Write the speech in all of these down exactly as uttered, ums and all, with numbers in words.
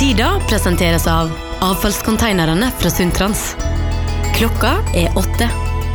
Nyda presenteres av avfallskonteinerne fra Sundtrans. Klokka er åtte.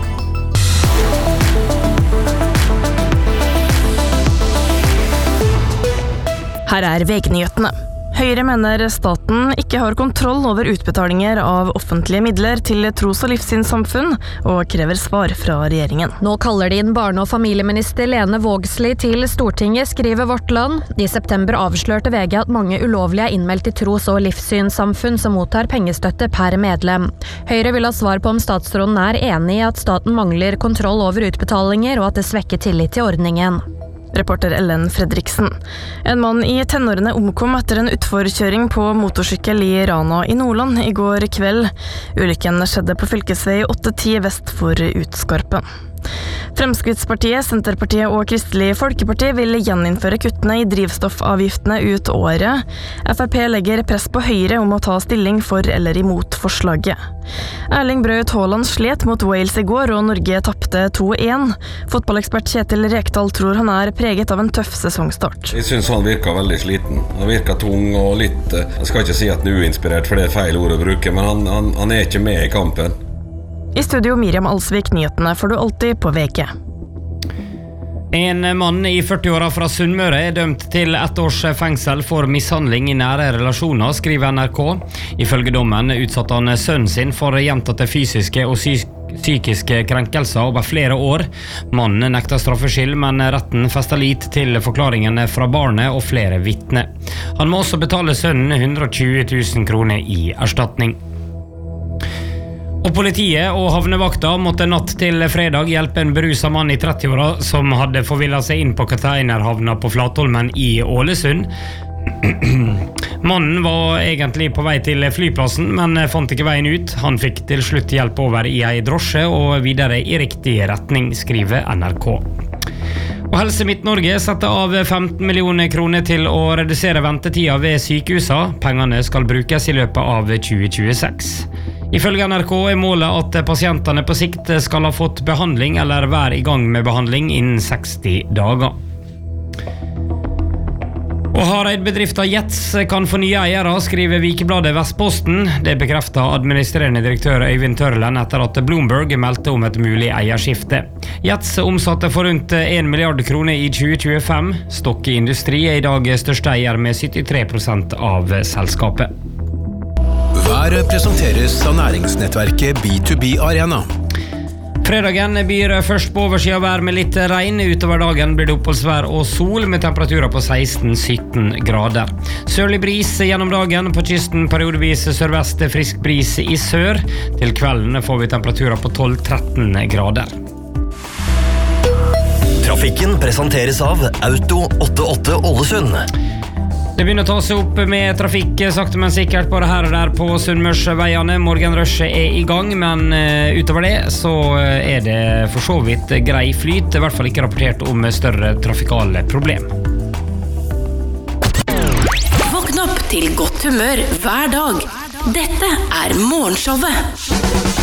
Her er V G-nyhetene. Høyre mener staten ikke har kontroll over utbetalinger av offentlige midler til tros- og livssynssamfunn, og krever svar fra regjeringen. Nå kaller de inn barne- og familieminister Lene Vågslid til Stortinget, skriver Vårt Land. I september avslørte V G at mange ulovlige er innmeldt i tros- og livssynssamfunn som mottar pengestøtte per medlem. Høyre vil ha svar på om statsråden er enig i at staten mangler kontroll over utbetalinger, og at det svekker tillit til ordningen. Reporter Ellen Fredriksen. En mann i tenårene omkom etter en utforkjøring på motorsykkel i Rana i Nordland i går kveld. Ulykken skjedde på fylkesvei åtte ti vest for Utskarpen. Fremskrittspartiet, Senterpartiet og Kristelig Folkeparti vil gjeninnføre kuttene i drivstoffavgiftene ut året. F R P legger press på Høyre om å ta stilling for eller imot forslaget. Erling Braut Haaland slet mot Wales i går, og Norge tappte to en. Fotballekspert Kjetil Rekdal tror han er preget av en tøff sesongstart. Jeg synes han virker veldig sliten. Han virker tung og litt, jeg skal ikke si at han er uinspirert, for det er feil ord å bruke, men han, han, han er ikke med i kampen. I studio Miriam Alsvik, nyhetene får du alltid på V G. En mann i førti-åra fra Sunnmøre er dømt til ett års fengsel for mishandling i nære relasjoner, skriver N R K. Ifølge dommen utsatte han sønnen sin for gjentatte fysiske og psykiske krenkelser over flere år. Mannen nekta straffskyld, men retten festet lit til forklaringene fra barnet og flere vitner. Han må også betale sønnen hundre og tjue tusen kroner i erstatning. Og politiet og havnevakta måtte natt til fredag hjelpe en beruset mann i tretti-åra som hadde forvillet seg inn på containerhavna på Flatholmen i Ålesund. Mannen var egentlig på vei til flyplassen, men fant ikke veien ut. Han fikk til slutt hjelp over i ei drosje og videre i riktig retning, skriver N R K. Og Helse Midt-Norge setter av femten millioner kroner til å redusere ventetida ved sykehusa. Pengene skal brukes i løpet av tjue tjueseks. Ifølge N R K er målet at pasientene på sikt skal ha fått behandling eller være i gang med behandling innen seksti dager. Og Hareid-bedriften Jets kan få nye eiere, skriver Vikebladet Vestposten. Det bekrefter administrerende direktør Øyvind Tørlen etter at Bloomberg meldte om et mulig eierskifte. Jets omsatte for rundt en milliard kroner i tjue tjuefem. Stokke Industri er i dag største eier med syttitre prosent av selskapet. Været presenteres av næringsnettverket B to B Arena. Fredagen byr først på oversida vær med litt regn. Utover dagen blir det oppholdsvær og sol med temperaturer på seksten til sytten grader. Sørlig bris gjennom dagen, på kysten periodevis sørvest frisk bris i sør. Til kvelden får vi temperaturer på tolv til tretten grader. Trafikken presenteres av Auto åttiåtte Ålesund. Det begynner å ta seg opp med trafikk sakte, men sikkert bare her og der på Sunnmørsveiene. Morgenrushet er i gang, men utover det så er det for så vidt grei flyt. I hvert fall ikke rapportert om større trafikale problem. Våkn opp til godt humør hver dag. Dette er Morgenshowet.